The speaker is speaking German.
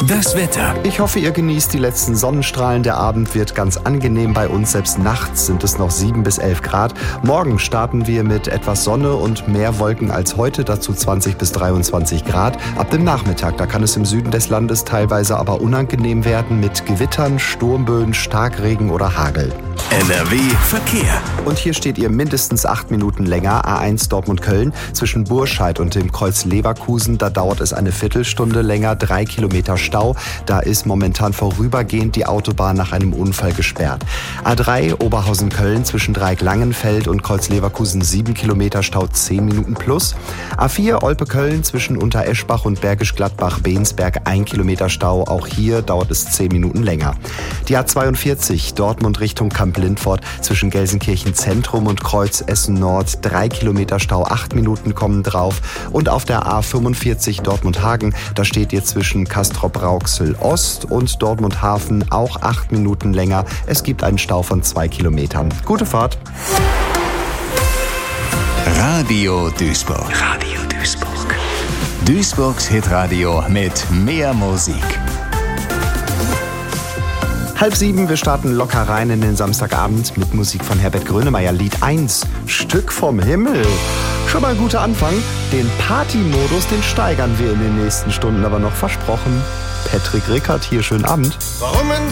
Das Wetter. Ich hoffe, ihr genießt die letzten Sonnenstrahlen. Der Abend wird ganz angenehm bei uns. Selbst nachts sind es noch 7 bis 11 Grad. Morgen starten wir mit etwas Sonne und mehr Wolken als heute. Dazu 20 bis 23 Grad. Ab dem Nachmittag, da kann es im Süden des Landes teilweise aber unangenehm werden mit Gewittern, Sturmböen, Starkregen oder Hagel. NRW Verkehr. Und hier steht ihr mindestens 8 Minuten länger. A1 Dortmund-Köln zwischen Burscheid und dem Kreuz Leverkusen. Da dauert es eine Viertelstunde länger. 3 Kilometer Stau. Da ist momentan vorübergehend die Autobahn nach einem Unfall gesperrt. A3 Oberhausen-Köln zwischen Dreieck-Langenfeld und Kreuz Leverkusen 7 Kilometer Stau, 10 Minuten plus. A4 Olpe-Köln zwischen Untereschbach und Bergisch Gladbach-Bensberg 1 Kilometer Stau. Auch hier dauert es 10 Minuten länger. Die A42 Dortmund Richtung Kamp-Lindfort zwischen Gelsenkirchen Zentrum und Kreuz Essen Nord 3 Kilometer Stau, 8 Minuten kommen drauf. Und auf der A45 Dortmund-Hagen, da steht ihr zwischen Castrop-Rauxel Ost und Dortmund Hafen auch 8 Minuten länger. Es gibt einen Stau von 2 Kilometern. Gute Fahrt. Radio Duisburg. Radio Duisburg. Duisburgs Hitradio mit mehr Musik. 6:30, wir starten locker rein in den Samstagabend mit Musik von Herbert Grönemeyer. Lied 1, Stück vom Himmel. Schon mal ein guter Anfang. Den Party-Modus, den steigern wir in den nächsten Stunden aber noch versprochen. Patrick Rickert hier, schönen Abend. Warum